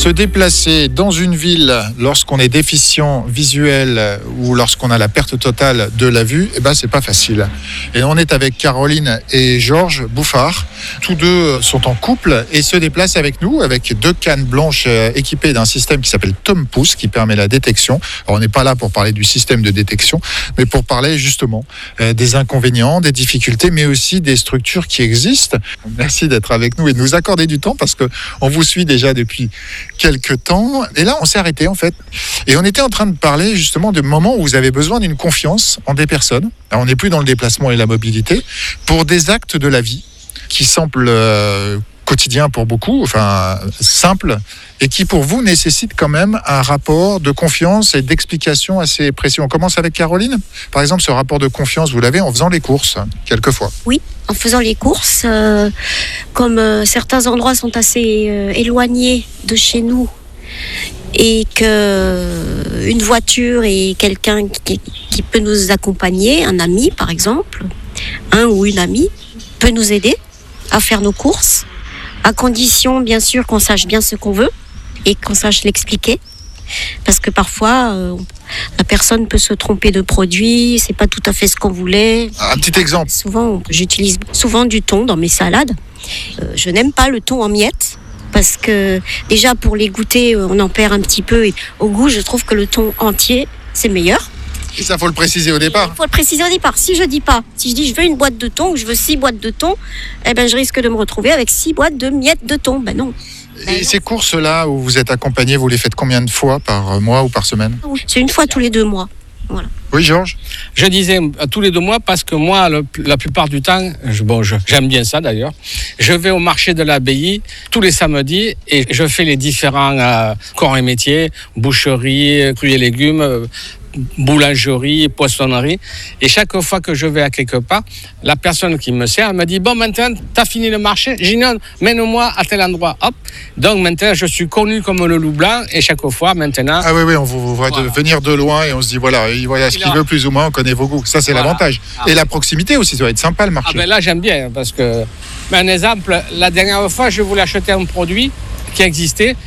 Se déplacer dans une ville lorsqu'on est déficient visuel ou lorsqu'on a la perte totale de la vue, c'est pas facile. Et on est avec Caroline et Georges Bouffard. Tous deux sont en couple et se déplacent avec nous avec 2 cannes blanches équipées d'un système qui s'appelle Tom Pouce qui permet la détection. Alors, on n'est pas là pour parler du système de détection, mais pour parler justement des inconvénients, des difficultés, mais aussi des structures qui existent. Merci d'être avec nous et de nous accorder du temps parce qu'on vous suit déjà depuis quelques temps. Et là, on s'est arrêté en fait. Et on était en train de parler justement de moments où vous avez besoin d'une confiance en des personnes. Alors, on n'est plus dans le déplacement et la mobilité pour des actes de la vie qui semblent quotidiens pour beaucoup, enfin simples, et qui pour vous nécessitent quand même un rapport de confiance et d'explication assez précis. On commence avec Caroline. Par exemple, ce rapport de confiance, vous l'avez en faisant les courses, quelquefois. Oui, en faisant les courses, comme certains endroits sont assez éloignés de chez nous et qu'une voiture et quelqu'un qui peut nous accompagner, un ami par exemple, un ou une amie, peut nous aider à faire nos courses, à condition bien sûr qu'on sache bien ce qu'on veut et qu'on sache l'expliquer. Parce que parfois, la personne peut se tromper de produit, c'est pas tout à fait ce qu'on voulait. Un petit exemple. J'utilise souvent du thon dans mes salades. Je n'aime pas le thon en miettes parce que déjà pour les goûter, on en perd un petit peu. Et au goût, je trouve que le thon entier, c'est meilleur. Et ça, faut le préciser au départ. Il faut le préciser au départ. Si je dis je veux une boîte de thon ou je veux 6 boîtes de thon, je risque de me retrouver avec 6 boîtes de miettes de thon. Non. Et ces courses-là où vous êtes accompagné, vous les faites combien de fois par mois ou par semaine ? C'est une fois tous les 2 mois. Voilà. Oui, Georges ? Je disais tous les 2 mois parce que moi, la plupart du temps, j'aime bien ça d'ailleurs, je vais au marché de l'abbaye tous les samedis et je fais les différents corps et métiers, boucherie, fruits et légumes, boulangerie, poissonnerie. Et chaque fois que je vais à quelque part, la personne qui me sert me dit « Bon, maintenant, t'as fini le marché, Gignon, mène-moi à tel endroit. » Hop. Donc maintenant, je suis connu comme le loup blanc et chaque fois, maintenant... Ah oui, on vous voit venir de loin et on se dit voilà ce qu'il veut plus ou moins, on connaît vos goûts. Ça, c'est l'avantage. Et la proximité aussi, ça va être sympa le marché. Là, j'aime bien parce que... un exemple, la dernière fois, je voulais acheter un produit qui existait